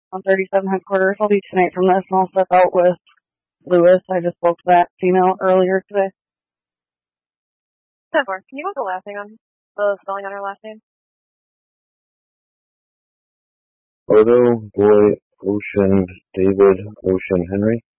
on 37 headquarters. I'll be tonight from this, and I'll step out with Lewis. I just spoke to that female earlier today. 10-4. Can you go the last name on the spelling on her last name? Odo, Boy, Ocean, David, Ocean, Henry.